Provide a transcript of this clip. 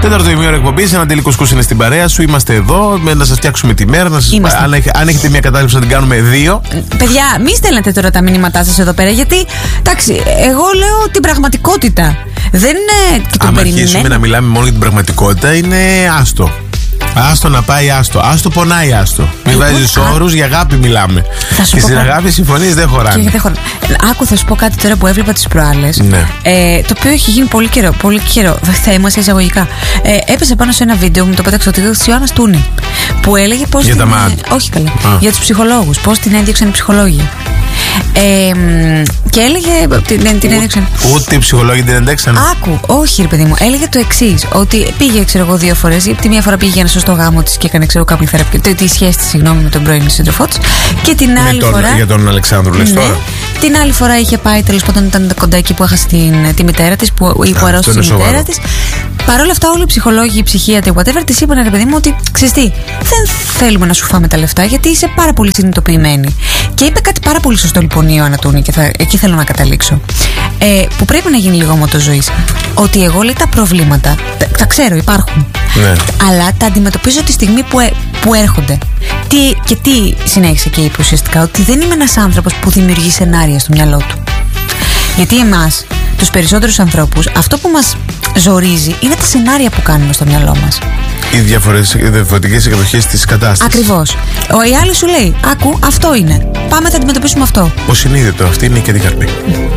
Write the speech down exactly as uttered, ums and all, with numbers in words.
Τέταρτο ημίωρο εκπομπής, ένα τελικό κουσκούς είναι στην παρέα σου. Είμαστε εδώ με να σας φτιάξουμε τη μέρα. Να σας... αν, αν έχετε μια κατάληψη να την κάνουμε δύο. Παιδιά, μη στέλνετε τώρα τα μηνύματά σας εδώ πέρα, γιατί εντάξει, εγώ λέω την πραγματικότητα. Δεν είναι. Αν αρχίσουμε να μιλάμε μόνο για την πραγματικότητα, είναι άστο. Άστο να πάει, άστο. Άστο πονάει, άστο. Μην βάζεις όρους, για αγάπη μιλάμε. Και στην αγάπη συμφωνίες δεν χωράνε. Δεν χωράνε. Άκου, θα σου πω κάτι τώρα που έβλεπα τις προάλλες. Ναι. Ε, το οποίο έχει γίνει πολύ καιρό. Πολύ καιρό. Θέμα σε εισαγωγικά. Ε, έπεσε πάνω σε ένα βίντεο, μου το πέταξε ο τίτλος της Ιωάννας Τούνη. Που έλεγε πώς. Για την... τα μάτ. Όχι καλά. Α. Για τους ψυχολόγους. Πώς την έδιωξαν οι ψυχολόγοι. Ε, και έλεγε. Την, την έδιωξαν. Ούτε οι ψυχολόγοι την ένταξαν. Άκου, όχι ρε παιδί μου. Έλεγε το εξής. Ότι πήγε, ξέρω εγώ, δύο φορές. Τη μία φορά πήγε για ένα σωστό γάμο της και έκανε, ξέρω, κάποιο θεραπευτικό. Τη σχέση της, συγγνώμη, με τον πρώην σύντροφό της. Και την με άλλη τον, φορά. Για τον Αλεξάνδρου, λες ναι, τώρα. Την άλλη φορά είχε πάει, τέλος πάντων, ήταν κοντά εκεί που έχασε την, τη μητέρα της, που, ή που αρρώστησε τη μητέρα της. Παρ' όλα αυτά, όλοι οι ψυχολόγοι, οι ψυχίατροι, whatever, της είπαν, ρε παιδί μου, ότι ξέρεις τι, δεν θέλουμε να σου φάμε τα λεφτά, γιατί είσαι πάρα πολύ συνειδητοποιημένη. Και είπε κάτι πάρα πολύ σωστό λοιπόν η Ιωάννα Τούνη, και θα, εκεί θέλω να καταλήξω. Ε, που πρέπει να γίνει λίγο μότο ζωής. Ότι εγώ, λέει, τα προβλήματα, τα, τα ξέρω, υπάρχουν. Ναι. Αλλά τα αντιμετωπίζω τη στιγμή που, ε, που έρχονται. Τι, και τι συνέχισε και είπε ουσιαστικά, ότι δεν είμαι ένας άνθρωπος που δημιουργεί σενάρια στο μυαλό του. Γιατί εμάς, τους περισσότερους ανθρώπους, αυτό που μας ζορίζει είναι τα σενάρια που κάνουμε στο μυαλό μας. Οι διαφορετικές εκδοχές της κατάστασης. Ακριβώς. Ο η άλλη σου λέει, άκου, αυτό είναι. Πάμε, θα αντιμετωπίσουμε αυτό. Ο συνείδητο, αυτή είναι και την καρπή.